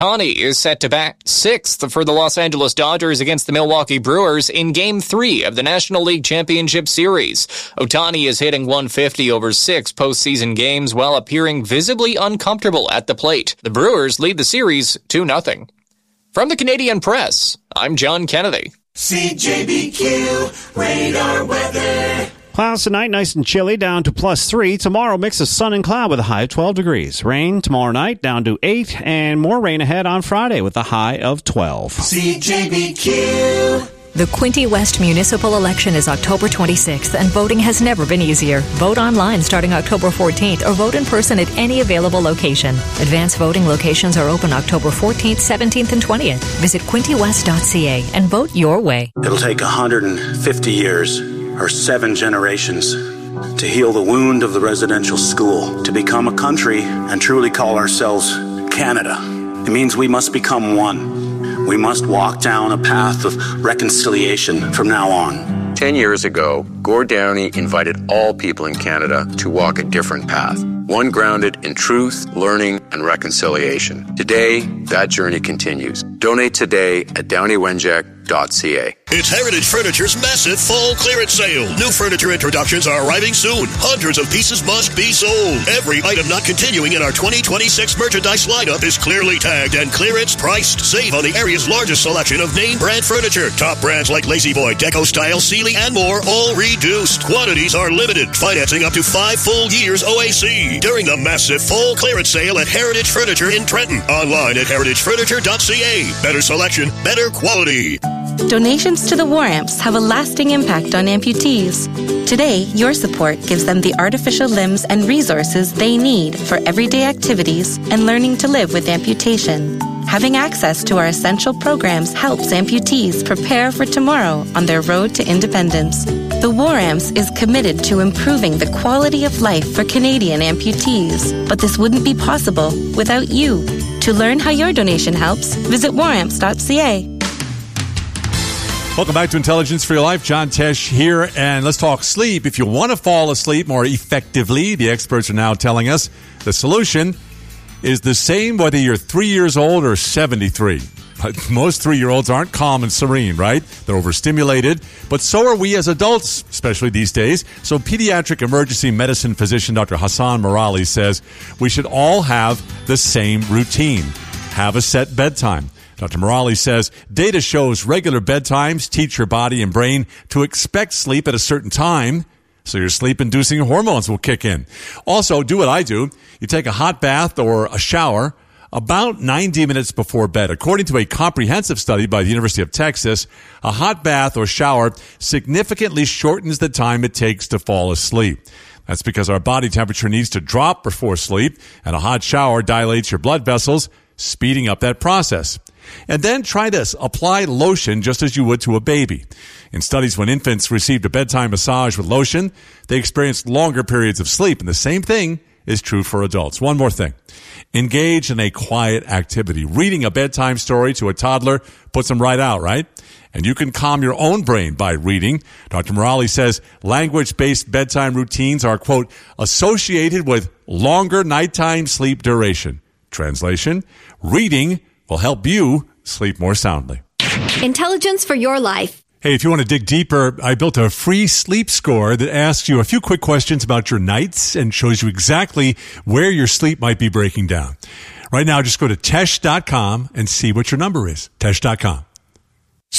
Ohtani is set to bat sixth for the Los Angeles Dodgers against the Milwaukee Brewers in Game 3 of the National League Championship Series. Ohtani is hitting .150 over 6 postseason games while appearing visibly uncomfortable at the plate. The Brewers lead the series 2-0. From the Canadian Press, I'm John Kennedy. CJBQ Radar Weather. Clouds tonight, nice and chilly, down to +3. Tomorrow, mix of sun and cloud with a high of 12 degrees. Rain tomorrow night, down to 8, and more rain ahead on Friday with a high of 12. CJBQ. The Quinte West municipal election is October 26th, and voting has never been easier. Vote online starting October 14th, or vote in person at any available location. Advance voting locations are open October 14th, 17th, and 20th. Visit quintewest.ca and vote your way. It'll take 150 years, or 7 generations, to heal the wound of the residential school, to become a country and truly call ourselves Canada. It means we must become one. We must walk down a path of reconciliation from now on. 10 years ago, Gord Downie invited all people in Canada to walk a different path, one grounded in truth, learning, and reconciliation. Today, that journey continues. Donate today at downeywenjack.ca. It's Heritage Furniture's massive fall clearance sale. New furniture introductions are arriving soon. Hundreds of pieces must be sold. Every item not continuing in our 2026 merchandise lineup is clearly tagged and clearance priced. Save on the area's largest selection of name brand furniture. Top brands like Lazy Boy, Deco Style, Sealy, and more, all reduced. Quantities are limited. Financing up to 5 full years OAC. During the massive fall clearance sale at Heritage Furniture in Trenton. Online at heritagefurniture.ca. Better selection, better quality. Donations to the War Amps have a lasting impact on amputees. Today, your support gives them the artificial limbs and resources they need for everyday activities and learning to live with amputation. Having access to our essential programs helps amputees prepare for tomorrow on their road to independence. The War Amps is committed to improving the quality of life for Canadian amputees, but this wouldn't be possible without you. To learn how your donation helps, visit waramps.ca. Welcome back to Intelligence for Your Life. John Tesh here, and let's talk sleep. If you want to fall asleep more effectively, the experts are now telling us the solution is the same whether you're 3 years old or 73. But most 3-year-olds aren't calm and serene, right? They're overstimulated, but so are we as adults, especially these days. So pediatric emergency medicine physician Dr. Hassan Merali says we should all have the same routine. Have a set bedtime. Dr. Merali says data shows regular bedtimes teach your body and brain to expect sleep at a certain time, so your sleep-inducing hormones will kick in. Also, do what I do. You take a hot bath or a shower about 90 minutes before bed. According to a comprehensive study by the University of Texas, a hot bath or shower significantly shortens the time it takes to fall asleep. That's because our body temperature needs to drop before sleep, and a hot shower dilates your blood vessels, speeding up that process. And then try this. Apply lotion just as you would to a baby. In studies when infants received a bedtime massage with lotion, they experienced longer periods of sleep. And the same thing is true for adults. One more thing. Engage in a quiet activity. Reading a bedtime story to a toddler puts them right out, right? And you can calm your own brain by reading. Dr. Merali says language-based bedtime routines are, quote, associated with longer nighttime sleep duration. Translation, reading will help you sleep more soundly. Intelligence for your life. Hey, if you want to dig deeper, I built a free sleep score that asks you a few quick questions about your nights and shows you exactly where your sleep might be breaking down. Right now, just go to Tesh.com and see what your number is. Tesh.com.